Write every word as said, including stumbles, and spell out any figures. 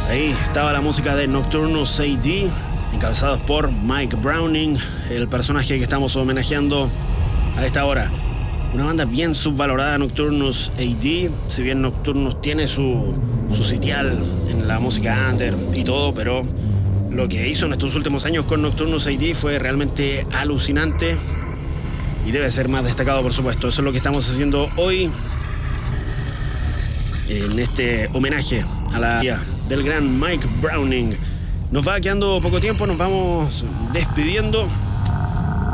Ahí estaba la música de Nocturnus A D, encabezados por Mike Browning, el personaje que estamos homenajeando a esta hora. Una banda bien subvalorada, Nocturnus A D. Si bien Nocturnus tiene su, su sitial en la música under y todo, pero lo que hizo en estos últimos años con Nocturnus A D fue realmente alucinante y debe ser más destacado, por supuesto. Eso es lo que estamos haciendo hoy en este homenaje a la vida del gran Mike Browning. Nos va quedando poco tiempo, nos vamos despidiendo.